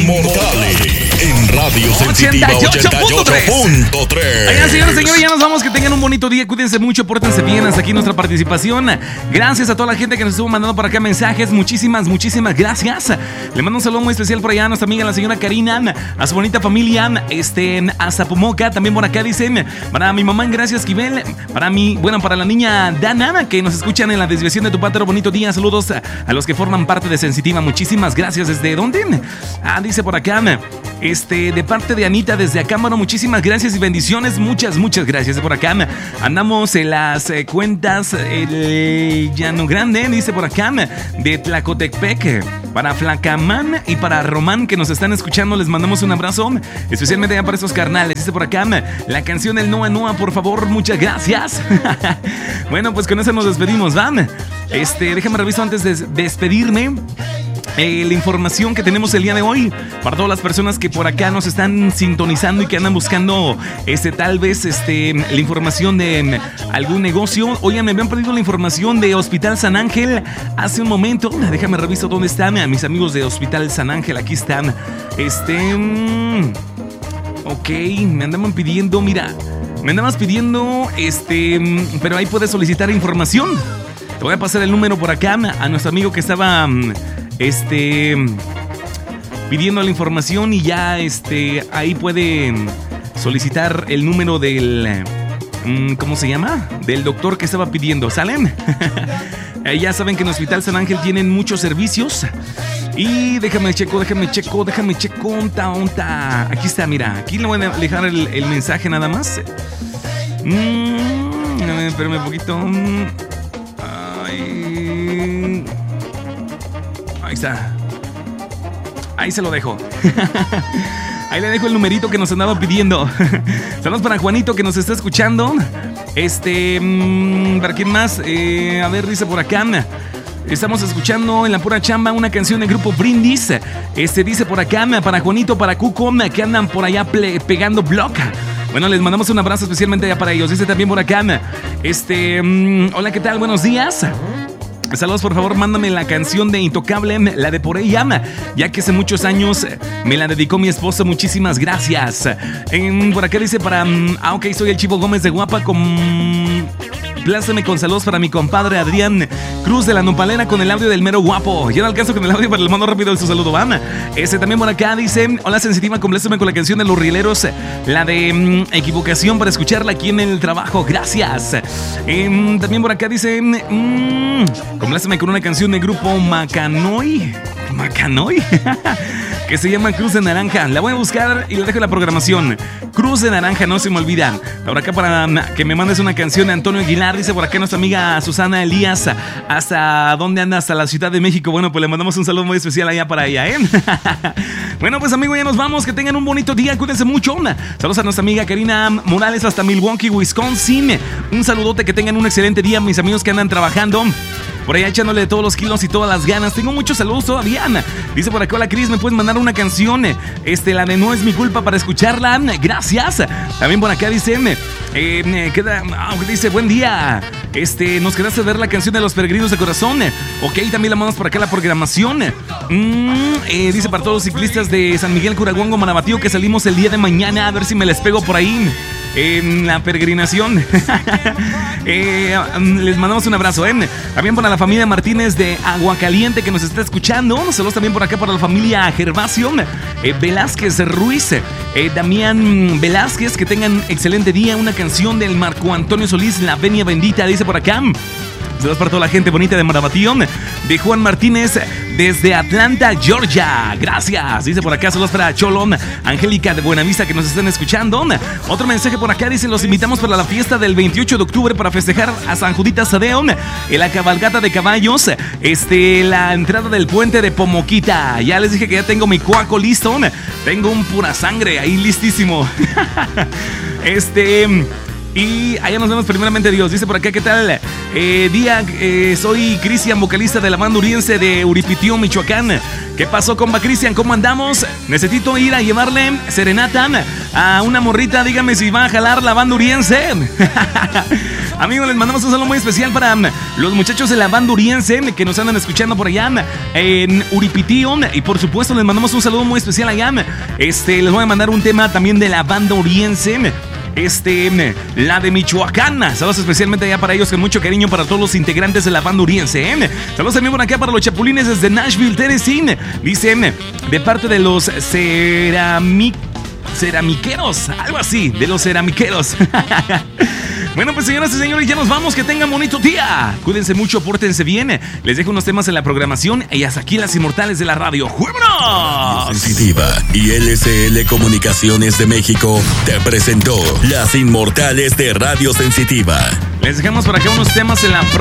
Inmortales en Radio Sensitiva 88.3. Oigan, señores, ya nos vamos. Que tengan un bonito día. Cuídense mucho, pórtense bien. Hasta aquí nuestra participación. Gracias a toda la gente que nos estuvo mandando por acá mensajes. Muchísimas gracias. Le mando un saludo muy especial por allá a nuestra amiga, la señora Karina, a su bonita familia, a Zapomoca. También por acá dicen, para mi mamá, gracias, Esquivel. Para la niña Dana, que nos escuchan en la desviación de tu pátero. Bonito día. Saludos a los que forman parte de Sensitiva. Muchísimas gracias. ¿Desde dónde? Dice por acá, de parte de Anita desde Acámbaro. Muchísimas gracias y bendiciones. Muchas gracias. Por acá andamos en las cuentas Llano Grande, dice por acá, de Tlacotepec. Para Flacamán y para Román, que nos están escuchando, les mandamos un abrazo, especialmente para esos carnales. Dice por acá, la canción del Noa Noa, por favor, muchas gracias. Bueno, pues con eso nos despedimos, ¿van? Déjame revisar antes de despedirme. La información que tenemos el día de hoy para todas las personas que por acá nos están sintonizando y que andan buscando tal vez la información de algún negocio. Oigan, me habían pedido la información de Hospital San Ángel hace un momento. Déjame revisar dónde están mis amigos de Hospital San Ángel. Aquí están. Ok, me andaban pidiendo, pero ahí puedes solicitar información. Te voy a pasar el número por acá a nuestro amigo que estaba pidiendo la información, y ya ahí puede solicitar el número del ¿cómo se llama? Del doctor que estaba pidiendo. ¿Salen? Ya saben que en Hospital San Ángel tienen muchos servicios. Y déjame checo. Aquí está, mira. Aquí le voy a dejar el mensaje nada más. Espérame un poquito. Ahí está. Ahí se lo dejo. Ahí le dejo el numerito que nos andaba pidiendo. Saludos para Juanito, que nos está escuchando. ¿Para quién más? A ver, dice por acá. Estamos escuchando en la pura chamba una canción del grupo Brindis. Dice por acá, para Juanito, para Cuco, que andan por allá pegando block. Bueno, les mandamos un abrazo especialmente allá para ellos. Dice también por acá, hola, ¿qué tal? Buenos días. Saludos, por favor, mándame la canción de Intocable, la de Por ella, ya que hace muchos años me la dedicó mi esposa. Muchísimas gracias. Por acá dice ok, soy el Chivo Gómez de Guapa. Pláceme con saludos para mi compadre Adrián Cruz de la Nopalera con el audio del Mero Guapo. Ya no alcanzo con el audio, pero le mando rápido su saludo, van. También por acá dice, hola Sensitiva, compláceme con la canción de Los Rieleros, la de Equivocación, para escucharla aquí en el trabajo. Gracias. También por acá dice, compláceme con una canción del grupo Macanoy, que se llama Cruz de Naranja. La voy a buscar y la dejo en la programación. Cruz de Naranja, no se me olvida. Por acá, para que me mandes una canción de Antonio Aguilar. Dice por acá nuestra amiga Susana Elías. ¿Hasta dónde anda? Hasta la Ciudad de México. Bueno, pues le mandamos un saludo muy especial allá para ella, Bueno, pues amigos, ya nos vamos. Que tengan un bonito día. Cuídense mucho. Saludos a nuestra amiga Karina Morales hasta Milwaukee, Wisconsin. Un saludote. Que tengan un excelente día, mis amigos que andan trabajando por allá echándole todos los kilos y todas las ganas. Tengo muchos saludos todavía. Dice por acá, hola Cris, ¿me puedes mandar una canción? La de No es mi culpa, para escucharla. Gracias. También por acá dice, dice, buen día. Nos quedaste a ver la canción de Los Peregrinos de Corazón. Ok, también la mandamos por acá la programación. Dice para todos los ciclistas de San Miguel Curaguango, Manabatío, que salimos el día de mañana. A ver si me les pego por ahí en la peregrinación. Les mandamos un abrazo. También para la familia Martínez de Aguacaliente, que nos está escuchando. Saludos también por acá para la familia Gervasio Velázquez Ruiz, Damián Velázquez. Que tengan excelente día. Una canción del Marco Antonio Solís, La Venia Bendita, dice por acá. Saludos para toda la gente bonita de Marabatío, de Juan Martínez desde Atlanta, Georgia. Gracias. Dice por acá, saludos para Cholón, Angélica de Buenavista, que nos están escuchando. Otro mensaje por acá dice, los invitamos para la fiesta del 28 de octubre para festejar a San Judita Tadeo, en la cabalgata de caballos, la entrada del puente de Pomoquita. Ya les dije que ya tengo mi cuaco listo. Tengo un pura sangre ahí listísimo. Y allá nos vemos, primeramente Dios. Dice por acá, ¿qué tal? Soy Cristian, vocalista de la banda uriense de Uripitío, Michoacán. ¿Qué pasó, compa Cristian? ¿Cómo andamos? Necesito ir a llevarle serenata a una morrita. Dígame si va a jalar la banda uriense. Amigos, les mandamos un saludo muy especial para los muchachos de la banda Uriense que nos andan escuchando por allá en Uripitío. Y por supuesto, les mandamos un saludo muy especial allá. Les voy a mandar un tema también de la banda Uriense. La de Michoacán. Saludos especialmente allá para ellos, con mucho cariño para todos los integrantes de la banda Uriense. Saludos también por acá para los chapulines desde Nashville, Tennessee. Dicen, de parte de los ceramiqueros, algo así, de los ceramiqueros. Bueno, pues señoras y señores, ya nos vamos. Que tengan bonito día. Cuídense mucho, pórtense bien. Les dejo unos temas en la programación. Y hasta aquí las inmortales de la radio. ¡Vámonos! Sensitiva y LCL Comunicaciones de México te presentó las inmortales de Radio Sensitiva. Les dejamos por acá unos temas en la programación.